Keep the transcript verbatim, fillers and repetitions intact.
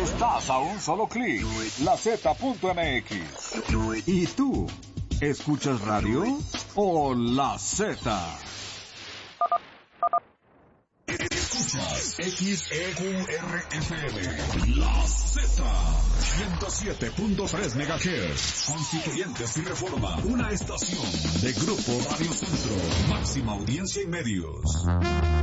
Estás a un solo clic. La Z punto M X. ¿Y tú? ¿Escuchas radio o La Z? Escuchas X E Q R F M, La Z, ciento siete punto tres megahertz, Constituyentes y Reforma, una estación de Grupo Radio Centro, máxima audiencia y medios.